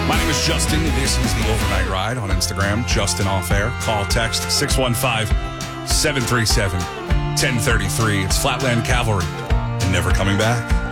My name is Justin. This is the Overnight Ride on Instagram. Justin Off Air. Call, text 615-737-1033. It's Flatland Cavalry and Never Coming Back.